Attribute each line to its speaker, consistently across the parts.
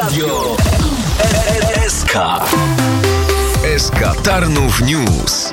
Speaker 1: Radio SK Tarnów News.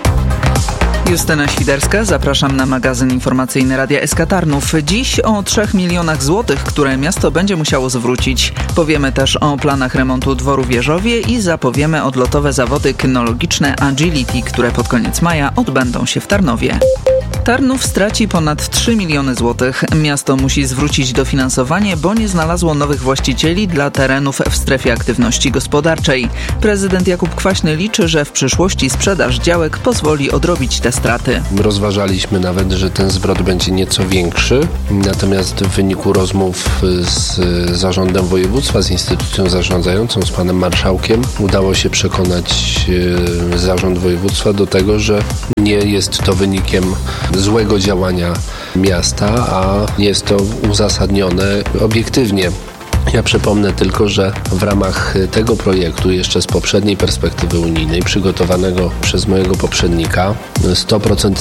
Speaker 2: Justyna Świderska, zapraszam na magazyn informacyjny Radia SK Tarnów. Dziś o 3 milionach złotych, które miasto będzie musiało zwrócić. Powiemy też o planach remontu dworu w Jeżowie i zapowiemy odlotowe zawody kynologiczne Agility, które pod koniec maja odbędą się w Tarnowie. Tarnów straci ponad 3 miliony złotych. Miasto musi zwrócić dofinansowanie, bo nie znalazło nowych właścicieli dla terenów w strefie aktywności gospodarczej. Prezydent Jakub Kwaśny liczy, że w przyszłości sprzedaż działek pozwoli odrobić te straty.
Speaker 3: Rozważaliśmy nawet, że ten zwrot będzie nieco większy, natomiast w wyniku rozmów z zarządem województwa, z instytucją zarządzającą, z panem marszałkiem, udało się przekonać zarząd województwa do tego, że nie jest to wynikiem złego działania miasta, a jest to uzasadnione obiektywnie. Ja przypomnę tylko, że w ramach tego projektu, jeszcze z poprzedniej perspektywy unijnej, przygotowanego przez mojego poprzednika, 100%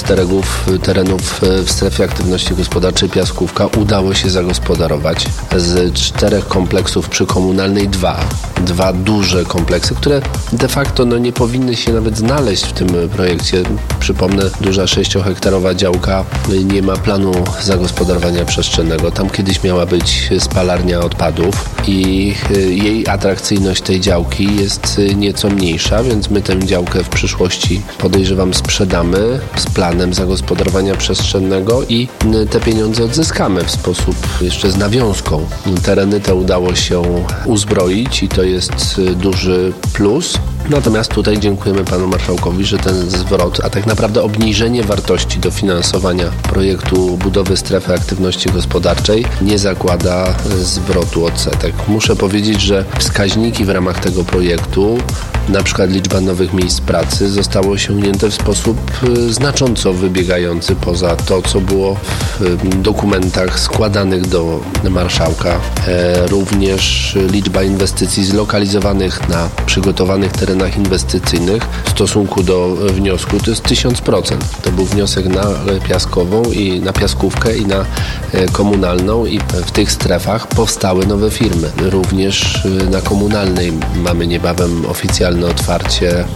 Speaker 3: terenów w strefie aktywności gospodarczej Piaskówka udało się zagospodarować. Z 4 kompleksów przykomunalnej 2 duże kompleksy, które de facto nie powinny się nawet znaleźć w tym projekcie. Przypomnę, duża 6-hektarowa działka nie ma planu zagospodarowania przestrzennego. Tam kiedyś miała być spalarnia odpadów i jej atrakcyjność tej działki jest nieco mniejsza, więc my tę działkę w przyszłości, podejrzewam, sprzedamy z planem zagospodarowania przestrzennego i te pieniądze odzyskamy w sposób jeszcze z nawiązką. Tereny te udało się uzbroić i to jest duży plus. Natomiast tutaj dziękujemy panu marszałkowi, że ten zwrot, a tak naprawdę obniżenie wartości dofinansowania projektu budowy strefy aktywności gospodarczej nie zakłada zwrotu odsetek. Muszę powiedzieć, że wskaźniki w ramach tego projektu, na przykład liczba nowych miejsc pracy, zostały osiągnięte w sposób znacząco wybiegający poza to, co było w dokumentach składanych do marszałka. Również liczba inwestycji zlokalizowanych na przygotowanych terenach inwestycyjnych w stosunku do wniosku to jest 1000%. To był wniosek na Piaskową i na Piaskówkę i na komunalną i w tych strefach powstały nowe firmy. Również na komunalnej mamy niebawem oficjalne otwarcie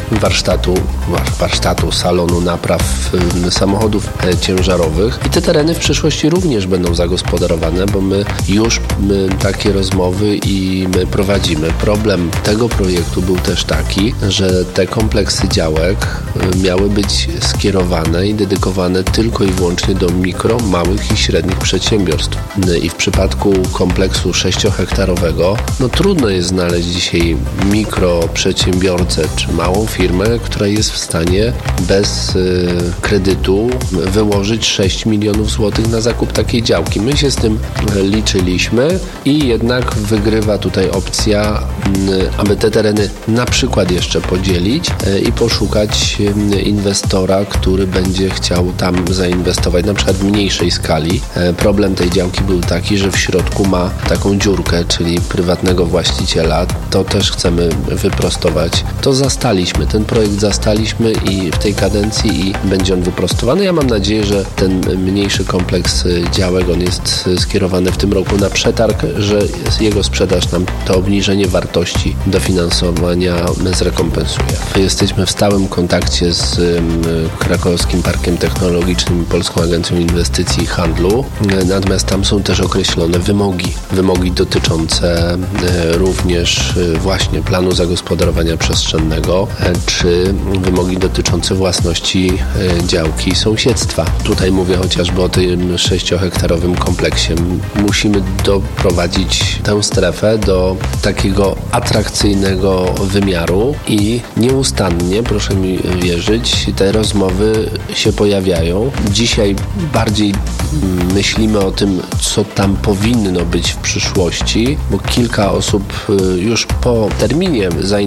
Speaker 3: warsztatu, salonu napraw samochodów ciężarowych i te tereny w przyszłości również będą zagospodarowane, bo my już takie rozmowy i my prowadzimy. Problem tego projektu był też taki, że te kompleksy działek miały być skierowane i dedykowane tylko i wyłącznie do mikro, małych i średnich przedsiębiorstw. I w przypadku kompleksu 6-hektarowego trudno jest znaleźć dzisiaj mikroprzedsiębiorcę czy małą firmę, która jest w stanie bez kredytu wyłożyć 6 milionów złotych na zakup takiej działki. My się z tym liczyliśmy i jednak wygrywa tutaj opcja, aby te tereny na przykład jeszcze podzielić i poszukać inwestora, który będzie chciał tam zainwestować na przykład w mniejszej skali. Problem tej działki był taki, że w środku ma taką dziurkę, czyli prywatnego właściciela. To też chcemy wyprostować. To zastaliśmy, ten projekt zastaliśmy i w tej kadencji i będzie on wyprostowany. Ja mam nadzieję, że ten mniejszy kompleks działek, on jest skierowany w tym roku na przetarg, że jego sprzedaż nam to obniżenie wartości dofinansowania zrekompensuje. Jesteśmy w stałym kontakcie z Krakowskim Parkiem Technologicznym i Polską Agencją Inwestycji i Handlu, natomiast tam są też określone wymogi dotyczące również właśnie planu zagospodarowania przestrzennego, czy wymogi dotyczące własności działki sąsiedztwa. Tutaj mówię chociażby o tym 6-hektarowym kompleksie. Musimy doprowadzić tę strefę do takiego atrakcyjnego wymiaru i nieustannie, proszę mi wierzyć, te rozmowy się pojawiają. Dzisiaj bardziej myślimy o tym, co tam powinno być w przyszłości, bo kilka osób już po terminie zainteresowanych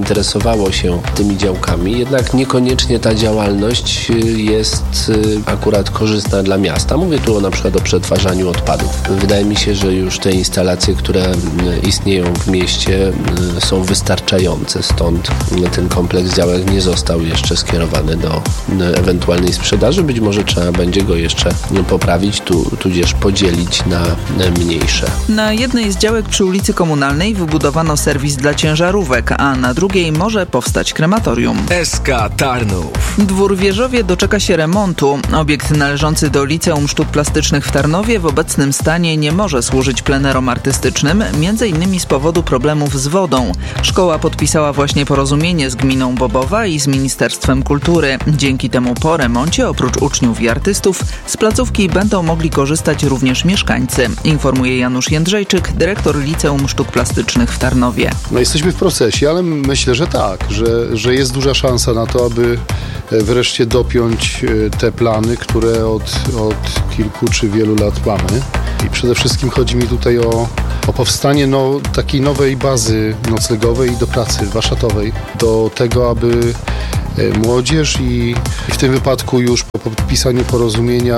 Speaker 3: zajmowało się tymi działkami, jednak niekoniecznie ta działalność jest akurat korzystna dla miasta. Mówię tu na przykład o przetwarzaniu odpadów. Wydaje mi się, że już te instalacje, które istnieją w mieście, są wystarczające, stąd ten kompleks działek nie został jeszcze skierowany do ewentualnej sprzedaży. Być może trzeba będzie go jeszcze poprawić, tudzież podzielić na mniejsze.
Speaker 2: Na jednej z działek przy ulicy Komunalnej wybudowano serwis dla ciężarówek, a na drugiej może powstać krematorium.
Speaker 1: SK Tarnów.
Speaker 2: Dwór Wieżowie doczeka się remontu. Obiekt należący do Liceum Sztuk Plastycznych w Tarnowie w obecnym stanie nie może służyć plenerom artystycznym, m.in. z powodu problemów z wodą. Szkoła podpisała właśnie porozumienie z gminą Bobowa i z Ministerstwem Kultury. Dzięki temu po remoncie, oprócz uczniów i artystów, z placówki będą mogli korzystać również mieszkańcy, informuje Janusz Jędrzejczyk, dyrektor Liceum Sztuk Plastycznych w Tarnowie.
Speaker 4: Jesteśmy w procesie, ale myślę, że tak, że jest duża szansa na to, aby wreszcie dopiąć te plany, które od kilku czy wielu lat mamy. I przede wszystkim chodzi mi tutaj o powstanie takiej nowej bazy noclegowej i do pracy warsztatowej, do tego, aby młodzież i w tym wypadku już po podpisaniu porozumienia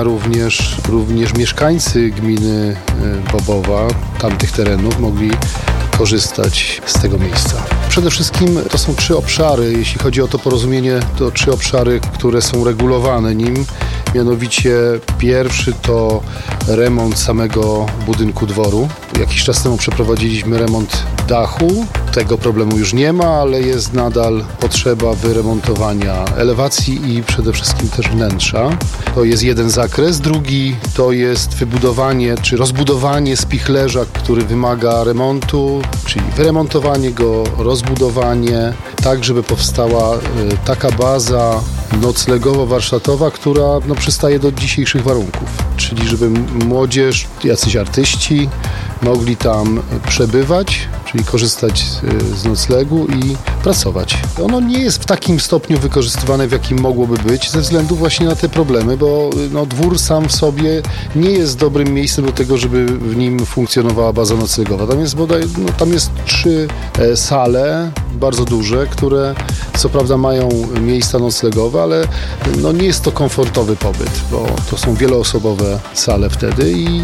Speaker 4: również mieszkańcy gminy Bobowa, tamtych terenów, mogli korzystać z tego miejsca. Przede wszystkim to są 3 obszary, jeśli chodzi o to porozumienie, to 3 obszary, które są regulowane nim. Mianowicie pierwszy to remont samego budynku dworu. Jakiś czas temu przeprowadziliśmy remont dachu. Tego problemu już nie ma, ale jest nadal potrzeba wyremontowania elewacji i przede wszystkim też wnętrza. To jest jeden zakres. Drugi to jest wybudowanie czy rozbudowanie spichlerza, który wymaga remontu, czyli wyremontowanie go, rozbudowanie, tak żeby powstała taka baza noclegowo-warsztatowa, która przystaje do dzisiejszych warunków. Czyli żeby młodzież, jacyś artyści mogli tam przebywać, czyli korzystać z noclegu i pracować. Ono nie jest w takim stopniu wykorzystywane, w jakim mogłoby być, ze względu właśnie na te problemy, bo dwór sam w sobie nie jest dobrym miejscem do tego, żeby w nim funkcjonowała baza noclegowa. Tam jest 3 sale, bardzo duże, które co prawda mają miejsca noclegowe, ale nie jest to komfortowy pobyt, bo to są wieloosobowe sale wtedy i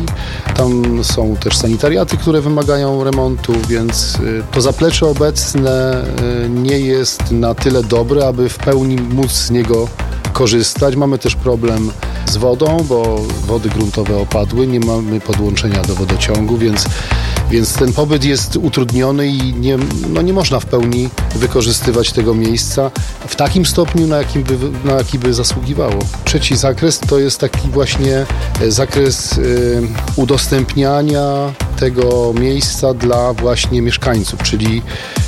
Speaker 4: tam są też sanitariaty, które wymagają remontu, więc to zaplecze obecne nie jest na tyle dobre, aby w pełni móc z niego korzystać. Mamy też problem z wodą, bo wody gruntowe opadły, nie mamy podłączenia do wodociągu, więc ten pobyt jest utrudniony i nie można w pełni wykorzystywać tego miejsca w takim stopniu, na jaki by zasługiwało. Trzeci zakres to jest taki właśnie zakres udostępniania tego miejsca dla właśnie mieszkańców, czyli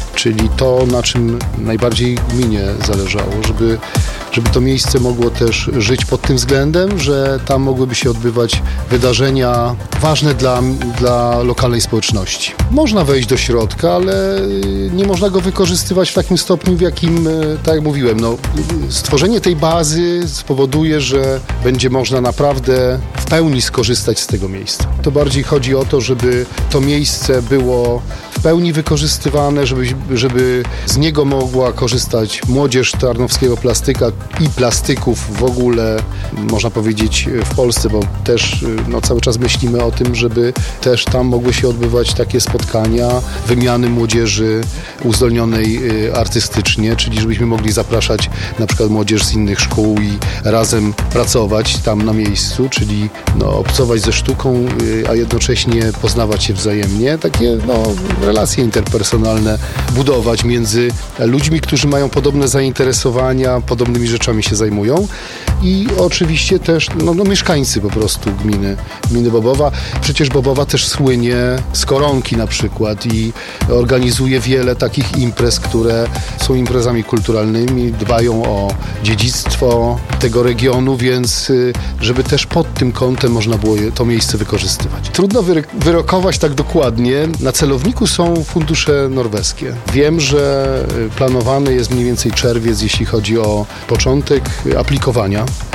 Speaker 4: to, na czym najbardziej gminie zależało, żeby to miejsce mogło też żyć pod tym względem, że tam mogłyby się odbywać wydarzenia ważne dla lokalnej społeczności. Można wejść do środka, ale nie można go wykorzystywać w takim stopniu, w jakim, tak jak mówiłem, stworzenie tej bazy spowoduje, że będzie można naprawdę w pełni skorzystać z tego miejsca. To bardziej chodzi o to, żeby to miejsce było w pełni wykorzystywane, żeby z niego mogła korzystać młodzież tarnowskiego plastyka i plastyków w ogóle, można powiedzieć, w Polsce, bo też cały czas myślimy o tym, żeby też tam mogły się odbywać takie spotkania, wymiany młodzieży uzdolnionej artystycznie, czyli żebyśmy mogli zapraszać na przykład młodzież z innych szkół i razem pracować tam na miejscu, czyli obcować ze sztuką, a jednocześnie poznawać się wzajemnie. Takie relacje interpersonalne budować między ludźmi, którzy mają podobne zainteresowania, podobnymi rzeczami się zajmują i oczywiście też mieszkańcy po prostu gminy Bobowa. Przecież Bobowa też słynie z koronki na przykład i organizuje wiele takich imprez, które są imprezami kulturalnymi, dbają o dziedzictwo tego regionu, więc żeby też pod tym kątem można było to miejsce wykorzystywać. Trudno wyrokować tak dokładnie. Na celowniku są fundusze norweskie. Wiem, że planowany jest mniej więcej czerwiec, jeśli chodzi o początek aplikowania.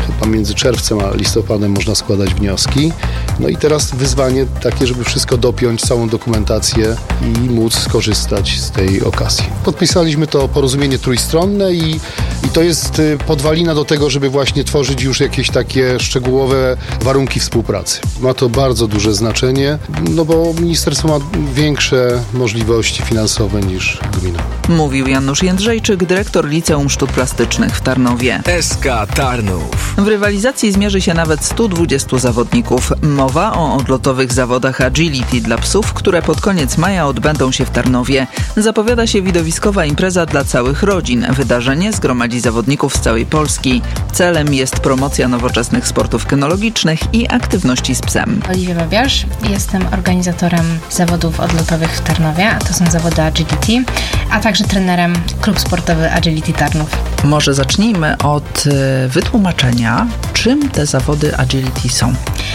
Speaker 4: chyba między czerwcem a listopadem można składać wnioski. No i teraz wyzwanie takie, żeby wszystko dopiąć, całą dokumentację i móc skorzystać z tej okazji. Podpisaliśmy to porozumienie trójstronne i to jest podwalina do tego, żeby właśnie tworzyć już jakieś takie szczegółowe warunki współpracy. Ma to bardzo duże znaczenie, no bo ministerstwo ma większe możliwości finansowe niż gmina.
Speaker 2: Mówił Janusz Jędrzejczyk, dyrektor Liceum Sztuk Plastycznych w Tarnowie.
Speaker 1: SK Tarnów.
Speaker 2: W rywalizacji zmierzy się nawet 120 zawodników. Mowa o odlotowych zawodach agility dla psów, które pod koniec maja odbędą się w Tarnowie. Zapowiada się widowiskowa impreza dla całych rodzin. Wydarzenie zgromadzi zawodników z całej Polski. Celem jest promocja nowoczesnych sportów kynologicznych i aktywności z psem.
Speaker 5: Oliwia Babiarz, jestem organizatorem zawodów odlotowych w Tarnowie, a to są zawody agility, a także trenerem Klub Sportowy Agility Tarnów.
Speaker 2: Może zacznijmy od wytłumaczenia, czym te zawody agility są.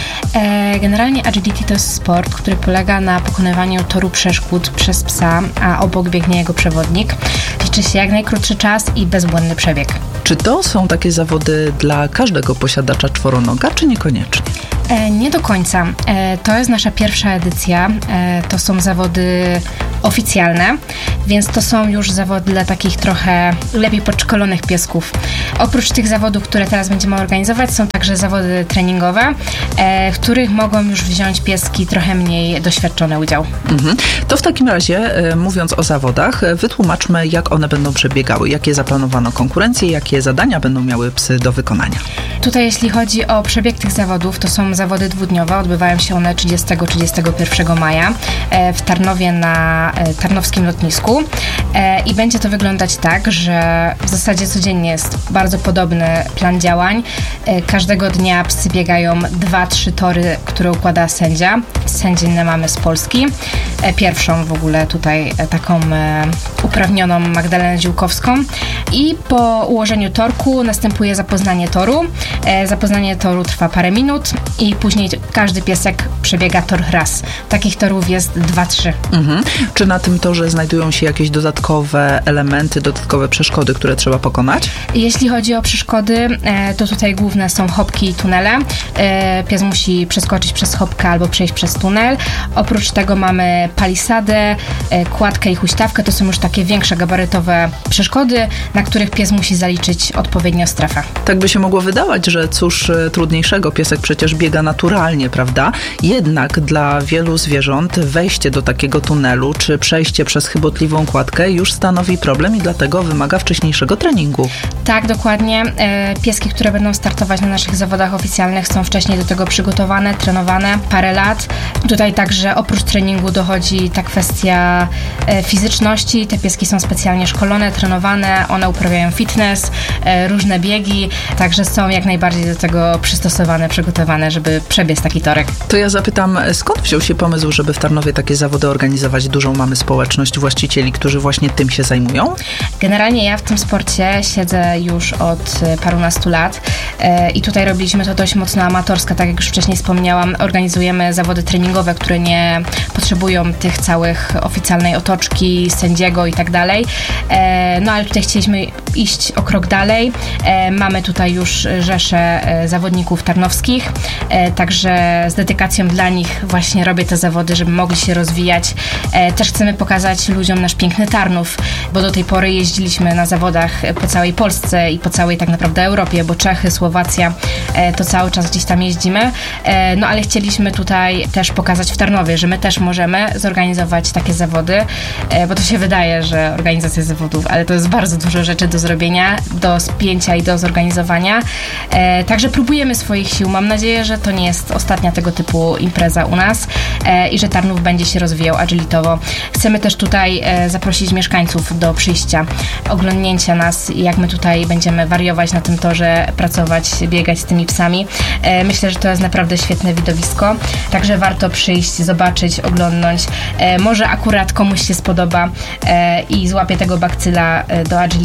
Speaker 5: Generalnie agility to jest sport, który polega na pokonywaniu toru przeszkód przez psa, a obok biegnie jego przewodnik. Liczy się jak najkrótszy czas i bezbłędny przebieg.
Speaker 2: Czy to są takie zawody dla każdego posiadacza czworonoga, czy niekoniecznie?
Speaker 5: Nie do końca. To jest nasza pierwsza edycja. To są zawody oficjalne, więc to są już zawody dla takich trochę lepiej podszkolonych piesków. Oprócz tych zawodów, które teraz będziemy organizować, są także zawody treningowe, w których mogą już wziąć pieski trochę mniej doświadczone udział.
Speaker 2: To w takim razie, mówiąc o zawodach, wytłumaczmy, jak one będą przebiegały, jakie zaplanowano konkurencje, jakie zadania będą miały psy do wykonania.
Speaker 5: Tutaj jeśli chodzi o przebieg tych zawodów, to są zawody dwudniowe, odbywają się one 30-31 maja w Tarnowie na tarnowskim lotnisku i będzie to wyglądać tak, że w zasadzie codziennie jest bardzo podobny plan działań. Każdego dnia psy biegają 2-3 tory, które układa sędzia. Sędzinnę mamy z Polski. Pierwszą w ogóle tutaj taką uprawnioną Magdalenę Ziółkowską i po ułożeniu torku następuje zapoznanie toru. Zapoznanie toru trwa parę minut i później każdy piesek przebiega tor raz. Takich torów jest 2-3.
Speaker 2: Czy na tym torze znajdują się jakieś dodatkowe elementy, dodatkowe przeszkody, które trzeba pokonać?
Speaker 5: Jeśli chodzi o przeszkody, to tutaj główne są chopki i tunele. Pies musi przeskoczyć przez chopkę albo przejść przez tunel. Oprócz tego mamy palisadę, kładkę i huśtawkę. To są już takie większe gabarytowe przeszkody, na których pies musi zaliczyć odpowiednio strefę.
Speaker 2: Tak by się mogło wydawać, że cóż trudniejszego, piesek przecież biega naturalnie, prawda? Jednak dla wielu zwierząt wejście do takiego tunelu czy przejście przez chybotliwą kładkę już stanowi problem i dlatego wymaga wcześniejszego treningu.
Speaker 5: Tak, dokładnie. Pieski, które będą startować na naszych zawodach oficjalnych, są wcześniej do tego przygotowane, trenowane parę lat. Tutaj także oprócz treningu dochodzi ta kwestia fizyczności. Te pieski są specjalnie szkolone, trenowane, one uprawiają fitness, różne biegi, także są jak najbardziej do tego przystosowane, przygotowane, żeby przebiec taki torek.
Speaker 2: To ja zapytam, skąd wziął się pomysł, żeby w Tarnowie takie zawody organizować? Dużą mamy społeczność właścicieli, którzy właśnie tym się zajmują?
Speaker 5: Generalnie ja w tym sporcie siedzę już od parunastu lat i tutaj robiliśmy to dość mocno amatorsko, tak jak już wcześniej wspomniałam, organizujemy zawody treningowe, które nie potrzebują tych całych oficjalnej otoczki, sędziego i tak dalej. No ale tutaj chcieliśmy iść o krok dalej. Mamy tutaj już rzeszę zawodników tarnowskich, także z dedykacją dla nich właśnie robię te zawody, żeby mogli się rozwijać. Też chcemy pokazać ludziom nasz piękny Tarnów, bo do tej pory jeździliśmy na zawodach po całej Polsce i po całej tak naprawdę Europie, bo Czechy, Słowacja, to cały czas gdzieś tam jeździmy. No ale chcieliśmy tutaj też pokazać w Tarnowie, że my też możemy zorganizować takie zawody, bo to się wydaje, że organizacja zawodów, ale to jest bardzo dużo rzeczy do zrobienia, do spięcia i do zorganizowania. Także próbujemy swoich sił. Mam nadzieję, że to nie jest ostatnia tego typu impreza u nas i że Tarnów będzie się rozwijał agilitowo. Chcemy też tutaj zaprosić mieszkańców do przyjścia, oglądnięcia nas, jak my tutaj będziemy wariować na tym torze, pracować, biegać z tymi psami. Myślę, że to jest naprawdę świetne widowisko, także warto przyjść, zobaczyć, oglądnąć. Może akurat komuś się spodoba i złapie tego bakcyla do agility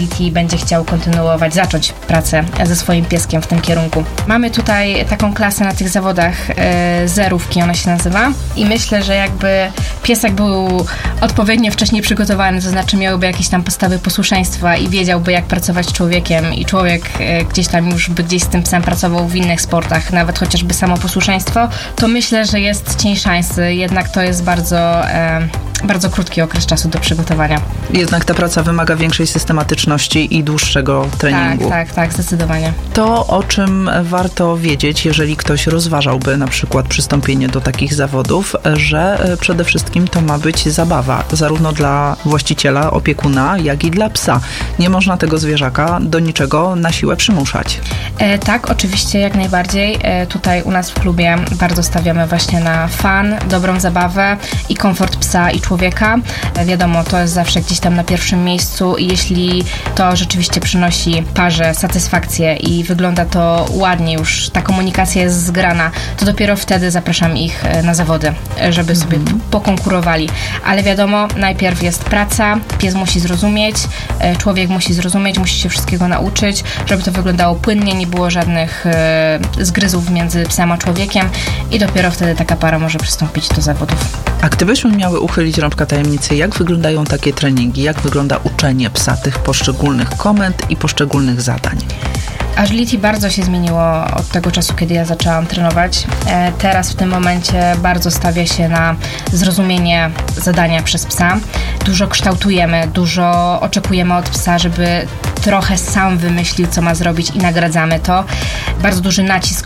Speaker 5: Agility będzie chciał zacząć pracę ze swoim pieskiem w tym kierunku. Mamy tutaj taką klasę na tych zawodach, zerówki ona się nazywa i myślę, że jakby piesek był odpowiednio wcześniej przygotowany, to znaczy miałby jakieś tam podstawy posłuszeństwa i wiedziałby, jak pracować z człowiekiem i człowiek gdzieś tam już by gdzieś z tym psem pracował w innych sportach, nawet chociażby samo posłuszeństwo, to myślę, że jest cień szansy, jednak to jest bardzo krótki okres czasu do przygotowania.
Speaker 2: Jednak ta praca wymaga większej systematyczności i dłuższego treningu.
Speaker 5: Tak, zdecydowanie.
Speaker 2: To, o czym warto wiedzieć, jeżeli ktoś rozważałby na przykład przystąpienie do takich zawodów, że przede wszystkim to ma być zabawa, zarówno dla właściciela, opiekuna, jak i dla psa. Nie można tego zwierzaka do niczego na siłę przymuszać.
Speaker 5: Tak, oczywiście, jak najbardziej. Tutaj u nas w klubie bardzo stawiamy właśnie na fan, dobrą zabawę i komfort psa i człowieka. Wiadomo, to jest zawsze gdzieś tam na pierwszym miejscu i jeśli to rzeczywiście przynosi parze satysfakcję i wygląda to ładnie, już ta komunikacja jest zgrana, to dopiero wtedy zapraszam ich na zawody, żeby sobie pokonkurowali. Ale wiadomo, najpierw jest praca, pies musi zrozumieć, człowiek musi zrozumieć, musi się wszystkiego nauczyć, żeby to wyglądało płynnie, nie było żadnych zgryzów między psem a człowiekiem i dopiero wtedy taka para może przystąpić do zawodów.
Speaker 2: A gdybyśmy miały uchylić rąbka tajemnicy, jak wyglądają takie treningi, jak wygląda uczenie psa tych poszczególnych komend i poszczególnych zadań?
Speaker 5: Agility bardzo się zmieniło od tego czasu, kiedy ja zaczęłam trenować. Teraz w tym momencie bardzo stawia się na zrozumienie zadania przez psa. Dużo kształtujemy, dużo oczekujemy od psa, żeby trochę sam wymyślił, co ma zrobić i nagradzamy to. Bardzo duży nacisk